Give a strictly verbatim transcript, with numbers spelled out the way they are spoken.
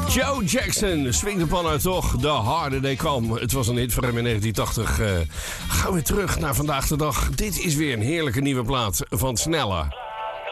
Joe Jackson, swing de pan uit toch, The Harder They Come. Het was een hit voor hem in negentien tachtig. Uh, gaan we terug naar vandaag de dag. Dit is weer een heerlijke nieuwe plaat van Snella.